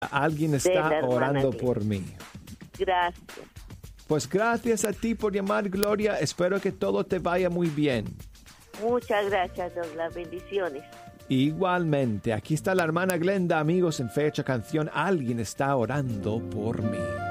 Alguien de está la hermana orando Glenda. por mí. Gracias. Pues gracias a ti por llamar, Gloria. Espero que todo te vaya muy bien. Muchas gracias, Douglas. Bendiciones. Igualmente, aquí está la hermana Glenda, amigos, en Fecha Canción. Alguien está orando por mí.